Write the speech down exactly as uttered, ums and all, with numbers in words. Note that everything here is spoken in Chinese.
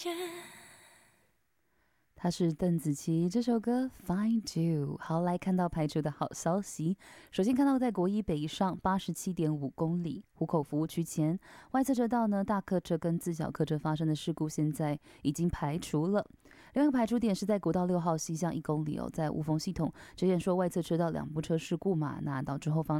他是邓紫棋，这首歌 Find You。 好，来看到排除的好消息。首先看到在国一北上 八十七点五公里湖口服务区前外侧车道呢，大客车跟自小客车发生的事故现在已经排除了。另外一个排除点是在国道六号西向一公里哦，在雾峰系统之前说外侧车道两部车事故嘛，那导致后方